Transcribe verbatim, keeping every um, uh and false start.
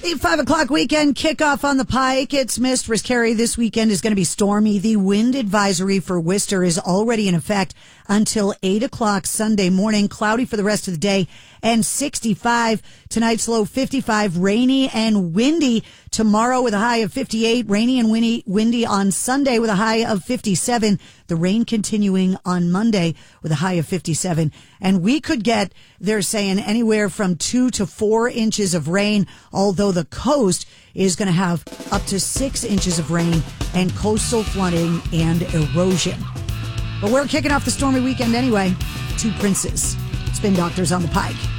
The five o'clock weekend kickoff on the Pike. It's missed. Riscari this weekend is going to be stormy. The wind advisory for Worcester is already in effect until eight o'clock Sunday morning. Cloudy for the rest of the day and sixty-five. Tonight's low fifty-five. Rainy and windy tomorrow with a high of fifty-eight. Rainy and windy, windy on Sunday with a high of fifty-seven. The rain continuing on Monday with a high of fifty-seven. And we could get, they're saying, anywhere from two to four inches of rain, although the coast is going to have up to six inches of rain and coastal flooding and erosion. But we're kicking off the stormy weekend anyway. Two Princes. Spin Doctors on the Pike.